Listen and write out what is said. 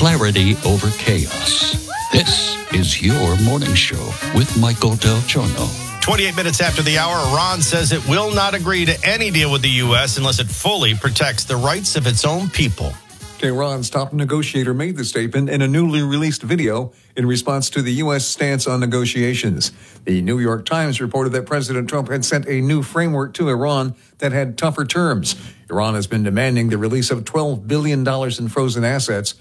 clarity over chaos. This is your morning show with Michael Del Giorno. 28 minutes after the hour, Iran says it will not agree to any deal with the U.S. unless it fully protects the rights of its own people. Iran's top negotiator made the statement in a newly released video in response to the U.S. stance on negotiations. The New York Times reported that President Trump had sent a new framework to Iran that had tougher terms. Iran has been demanding the release of $12 billion in frozen assets